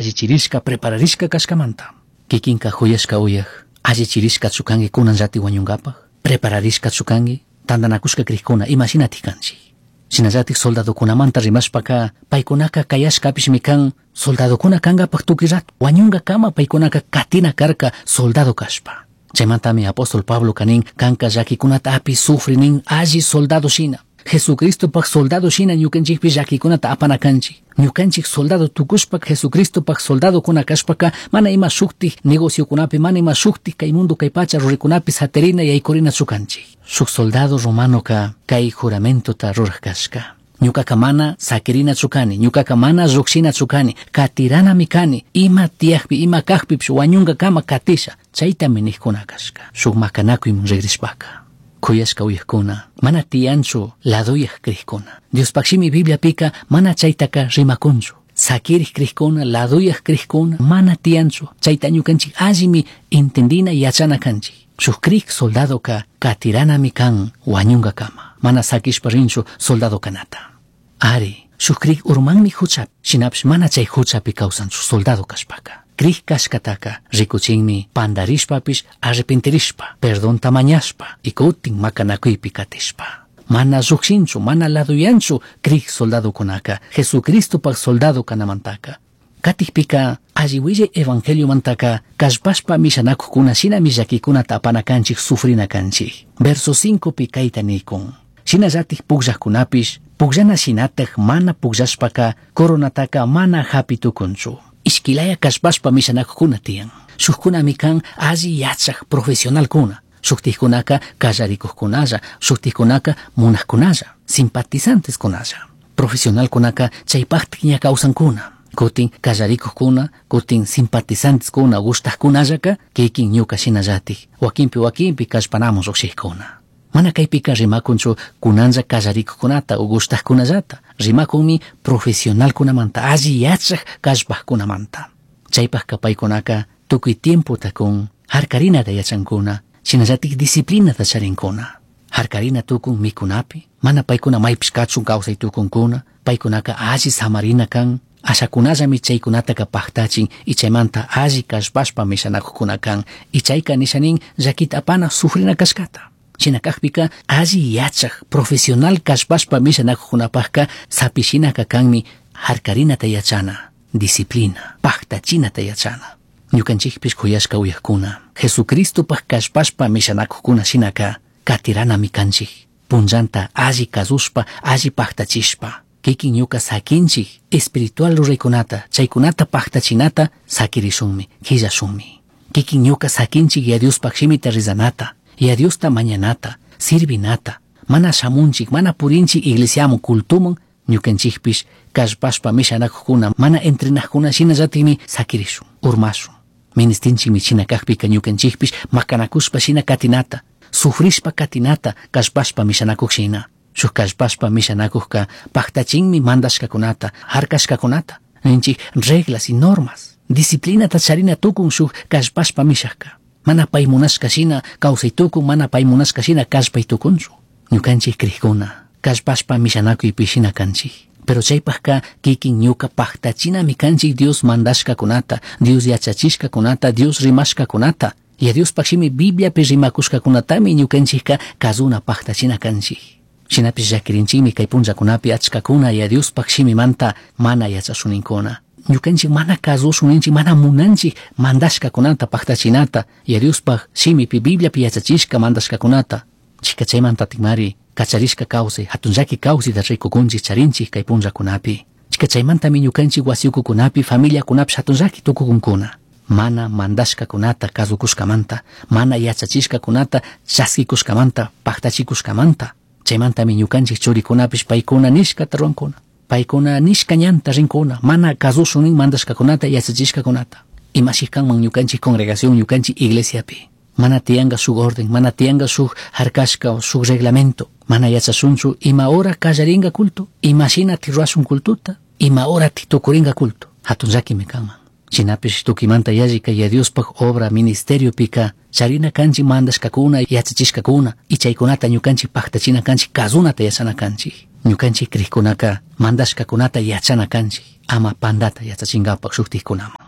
allichirishka prepararishka kashkamanta. Kikinka huyashka uyaq, allichirishka chukangi kunanllati wañunkapaq, prepararishka chukangi, tandanakushka krikkuna imashinatik kanchik. Shinallatik soldadokunamanta rimashpaka paykunaka kayashkapishmi kan soldadokuna kankapaq tukuy rato wañunka kama paykunaka katina karka soldado kashpa. Chaymantami apóstol Pablo kanin kanka llakikunata api sufri nin alli soldado shina. Jesucristo pak soldado shina ñukanchikpi llakikunata apana kanchik. Ñukanchik soldado tukushpak Jesucristo pak soldado kuna kashpaka mana ima shuktik negocio kunapi mana ima shuktik kay mundo kay pacha rurikunapi saterina yaykurina chukanchik. Shuk soldado romano ka kay juramento ta rurak kashka. Ñukaka mana sakirina chukani, ñukaka mana lluksina chukani, katirana mikani, ima tiakpi, ima kakpipish wañunka kama katisha, chaytami nikkuna kashka. Shuk makanakuyman regrishpaka. Kuyashka uyakuna, mana tianchu ladoyaq krikkuna. Dios pakshimi Biblia pika mana chaytaka rimakunchu. Sakirij krikkuna, ladoyaq krikkuna, mana tianchu. Chayta ñukanchik allimi entendina yachana kanchik. Shuk krik soldado ka katirana mikan wañunka kama. Mana sakishpa rinchu soldado kanata. Ari, shuk krik urmanmi huchap, shinapish mana chay huchapi kawsanchu soldado kashpaka. Krik kashkataka rikuchinmi pandarishpapish arrepentirishpa, perdón tamañashpa, y kutin makanakuypi katishpa. Mana llukshinchu, mana ladoyanchu krik soldado kunaka, Jesucristo pak soldado kanamantaka. Katikpika alliwille evangelio mantaka kashpashpa mishanakukuna shina millakikunata apanakanchik sufrinakanchik. Verso 5 pi kayta nikun. Shinallatik pukllaqkunapish pukllana shinatak mana pukllashpaka koronataka mana hapitukunchu. Ishkilaya kashpashpa mishanakukuna tiyan. Shukkunami kan alli yachaq profesional kuna. Shuktikkunaka kallarikuqkunalla, shuktikkunaka munaqkunalla, simpatizantes kunalla. Profesional kunaka chaypaqtik ña kawsankuna. Kutin kallarikuqkuna, kutin simpatizantes kuna gustaqkunallaka kikin ñuka shinallatik. Wakimpi kashpanamun riqsiqkuna. Mana kaypika rimakunchu kunanlla kallarikuqkunata u gustaqkunallata. Rimakunmi profesional kunamanta, alli yachaq kashpaqkunamanta. Chaypaqka paykunaka tukuy tiemputa kun harkarinata yachankuna, shinallatik disciplinata charinkuna. Harkarina tukun mikunapi, mana paykuna maypish kachun kawsay tukunkuna, paykunaka alli samarina kan, ashakunallami chaykunataka paktachin y chaymanta alli kashpashpa mishanakuqkuna kan, y chayka nishanin llakita apana sufrina kashkata. Shinakaqpika alli yachaq profesional kashpashpa mishanakuqkunapaqka sapishinaka kanmi harkarinata yachana, disciplina, paktachinata yachana. Ñukanchikpish kuyashka uyaqkuna, Jesucristo pak kashpashpa mishanakuqkuna shinaka katirana mikanchik, punllanta alli kazushpa, alli paktachishpa. Kikin ñuka sakinchik espiritual ruraykunata, chaykunata paktachinata sakirishunmi, qillashunmi. Kikin ñuka sakinchik ya Dios pakshimita rizanata, ya Diosta mañanata, sirvinata, mana shamunchik, mana purinchik iglesiamun kultumun, ñukanchikpish kashpashpa mishanakuqkuna mana entrenaqkuna shinallatikmi sakirishun, urmashun. Ministinchikmi chinakaqpika ñukanchikpish makanakushpa shina katinata, sufrishpa katinata kashpashpa mishanakuq shina. Shuk kashpashpa mishanakuqka paktachinmi mandashkakunata, harkashkakunata, ninchik reglas y normas, disciplinata charina tukun shuk kashpashpa mishaqka. Mana pay munashka shina kawsay tukun, mana pay munashka shina kashpay tukunchu. Ñukanchik krikkuna kashpashpa mishanakuypi shina kanchik. Pero chaypaqka kikin ñuka paktachinami kanchik Dios mandashkakunata, Dios yachachishkakunata, Dios rimashkakunata. Y a Dios pakshimi Bibliapi rimakushkakunatami ñukanchikka kazuna paktachina kanchik. Shinapish llakirinchikmi kay punllakunapi achkakuna y a Dios pakshimi manta mana yachashuninkuna. Ñukanchik mana kazushuninchik, mana munanchik mandashkakunata paktachinata y a Dios pakshimipi Bibliapi yachachishka mandashkakunata. Chika chaymantatikmari kacharishka kawsay, hatunllaki kawsayta rikukunchik charinchik kay punllakunapi. Chika chaymantami ñukanchik wasiukukunapi familiakunapish hatunllaki tukukunkuna. Mana mandashkakunata kazukushkamanta, mana yachachishkakunata chaskikushkamanta, paktachikushkamanta. Chaymantami ñukanchik churikunapish paykuna nishkata ruwankuna. Paykuna nishka ñanta rinkuna, mana kazushunin mandashkakunata yachachishkakunata. Imashik kanman ñukanchik congregación, ñukanchik iglesiapi. Mana tianga shuk orden, mana tianga shuk harkashka o shuk reglamento. Mana yachashunchu ima hora kallaringa kulto, ima shina ruashun kultuta, ima hora tukuringa kulto. Hatunllakimi kanman. Shinapish tukimanta yallika ya Dios pak obra ministerio pika charina kanchik mandashkakuna yachachishkakuna y chaykunata ñukanchik paktachina kanchik kazunata yachana kanchik. Ñukanchik krikkunaka mandashkakunata yachana kanchik, ama pandata yachachinkapak shuktikkunaman.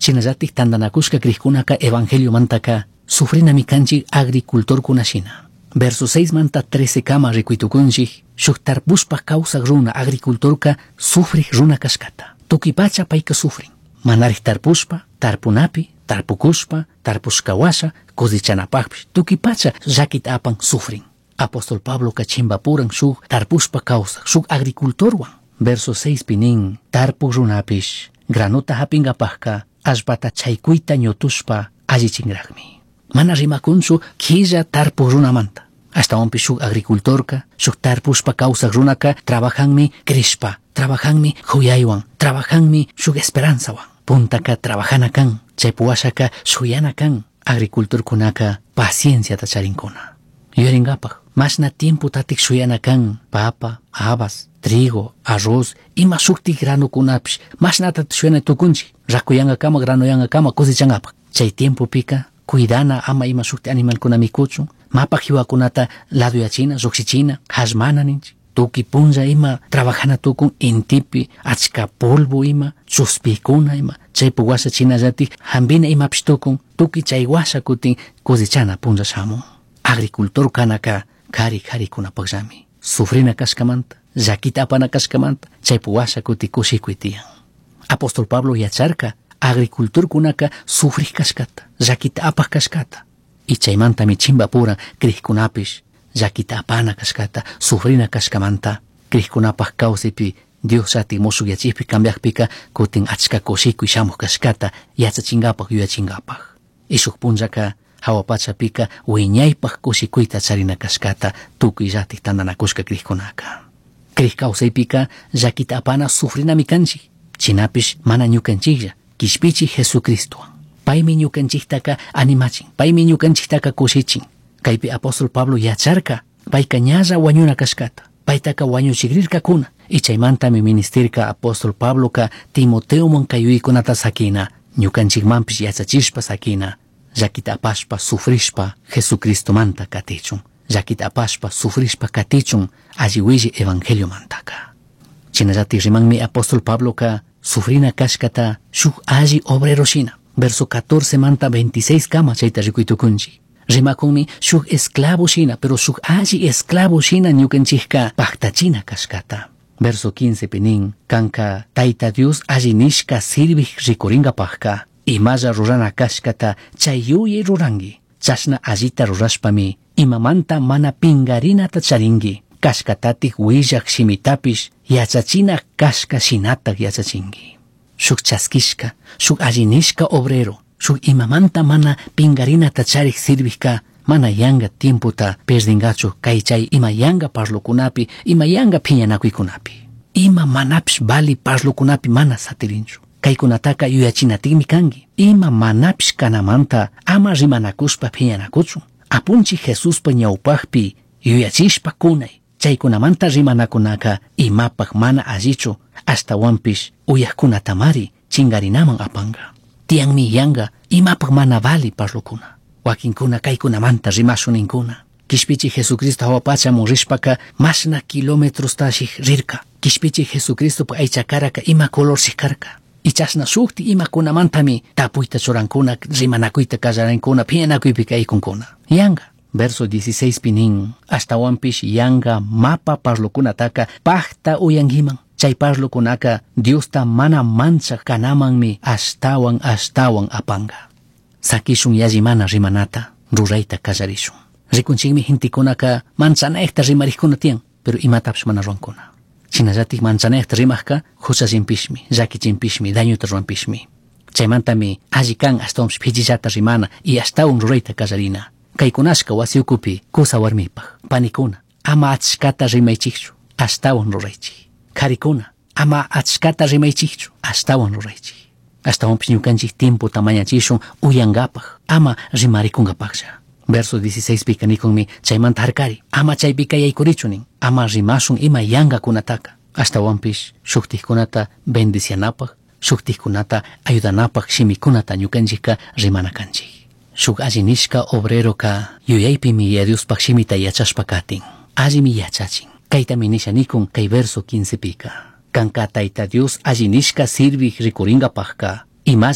Chinallatik tandanakushka krikkunaka evangelio mantaka sufrinami kanchik agricultor kunashina. Verso 6 manta 13 kama rikuitukunchik shuk tarpushpa kawsak runa agricultorka sufrik runa kashkata. Tukipacha payka sufrin. Manarik tarpushpa, tarpunapi, tarpukushpa, tarpushkawasha, cosechanapakpish. Tukipacha llakita apan sufrin. Apóstol Pablo kachimba puran shuk tarpushpa kawsak shuk agricultorwan. Verso 6 pinin tarpu runapish granuta hapingapajka ashbata chaykuita ñutushpa allichingraqmi. Mana rimakunchu killa tarpu runamanta. Hasta onpi shuk agricultorka, shuk tarpushpa kawsak runaka trabajanmi krishpa, trabajanmi huyaywan, trabajanmi shuk esperanzawan. Puntaka trabajana kan, chaypuwashaka shuyana kan. Agricultorkunaka paciencia tacharinkuna. Yuringapaj, masna tiempo tatik shuyana kan, papa, habas, trigo, arroz, ima shuktik grano kunapish, masnata shuyana tukunchi, rakuyanga kama, grano yanga kama, cosechangapaj. Chay tiempo pika, cuidana ama ima shukti animal kunamikuchu, mapa hiwakunata lado yachina, zoxichina, hasmana ninchi. Tuki punja ima, trabajana tukun intipi, achka polvo ima, chuspikuna ima, chay puwasa china jati, hambina ima pishtukun, tuki chay wasa kutin, cosechana punja shamu. Agricultor kanaka, kari kuna pagjami. Sufrina kaskamanta, jakita apana kaskamanta, chay puwasa kuti kushikuitian. Apóstol Pablo yacharka, agricultor kunaka sufrik kaskata, jakita apak kaskata. Y chaymanta mi chimba pura, krihkunapish, jakita apana kaskata, sufrina kaskamanta, krihkunapak kausipi, Dios ati mosu yachipi kambiakpika, kutin achka koshiku y shamu kaskata, yachachingapak yuyachingapak. Ishuk punjaka, hawapachapika, wiñaypak koshikuita charina kaskata, tukuy llatik tandanakushka krihkunaka. Krih kausaypika, jakita apana sufrina mi kanchi, chinapish mana ñukanchilla, kishpichi Jesucristuan. Paymi ñukanchiktaka animachin, paymi ñukanchiktaka kushichin. Kaypi apóstol Pablo yacharka, payka ñalla wañuna kashkata, paytaka wañuchigrirka kuna. Y chaymantami ministerka apóstol Pablo ka Timoteo monkayuykunata sakina, ñukanchikmanpish yachachishpa sakina, jakita apashpa sufrishpa Jesucristo manta katichun, jakita apashpa sufrishpa katichun alliwilli evangelio mantaka. Chinallati rimanmi apóstol Pablo ka sufrina kashkata shuk alli obrero shina. Verso 14 manta 26 kama chayta rikuitukunchi. Rimakunmi shuk esclavo shina, pero shuk alli esclavo shina ñukanchikka paktachina kashkata. Verso 15 pinin kanka Taita Dios alli nishka sirvik rikuringapajka, imalla rurana kashkata chayuye rurangi. Chashna allita rurashpami imamanta mana pingarinata charingi. Kashkatatik willak shimitapish yachachina kashka shinatak yachachingi. Shuk chaskishka, shuk allinishka obrero, shuk imamanta mana pingarinata charik sirvika, mana yanga tiemputa perdingachu kay chay ima yanga parlokunapi, ima yanga piñanakuykunapi. Ima manapish bali parlokunapi mana satirinchu. Kaykunataka yuyachinatikmi kangi. Ima manapish kanamanta ama rimanakushpa piñanakuchu. Apunchi Jesuspa ñawpajpi yuyachishpa kunay. Chaykunamanta rimanakunaka imapak mana allichu, hasta wampish uyakkunatamari chingarinaman apanga. Tianmi yanga imapak mana vali parlukuna. Wakinkuna kaykunamanta rimashuninkuna. Kishpichi Jesucristo hawapachamun rishpaka masna kilometros tashik rirka. Kishpichi Jesucristo pa aychakaraka ima colorshik karka. Ichasna shukti imakunamantami tapuyta churankuna, rimanakuyta kallarankuna, piñanakuypika aykunkuna. Yanga. Verso 16 pinin, hasta wampish yanga mapa parlokunataka pachta uyangiman. Chay parlokunaka Diosta mana mancha kanamanmi ashtawan apanga. Sakishun yallimana rimanata, rurayta kallarishun. Rikunchikmi hintikunaka manchanayta rimarikuna tiyan, pero imatapish mana ruankuna. Chinallatik manchanayta rimajka, huchachimpishmi, llakichimpishmi, dañuta ruanpishmi. Chaymantami allikan hasta wampish pijillata rimana y ashtawan rurayta kallarina. Kaykunashka wasiukupi kusa warmipaj, panikuna, ama achkata rimaychikchu, ashtawan ruraychik. Karikuna, ama achkata rimaychikchu, ashtawan ruraychik. Ashtawanpish ñukanchik tiempo tamañachishun uyangapaj, ama rimarikungapaja. Verso 16 pika nikunmi chaymanta harkari, ama chaypika yaykurichunin, ama rimashun ima yangakunataka. Ashtawanpish shuktikkunata bendicianapaj, shuktikkunata ayudanapaj shimikunata ñukanchikka rimanakanchik. Shuk allinishka obrero ka yuyaypimi Diospak shimita yachashpa katin. Allimi yachachin. Kaytami nishanikun kay verso 15 pika. Kanka Tayta Dios allinishka sirvik rikuringapajka. Ima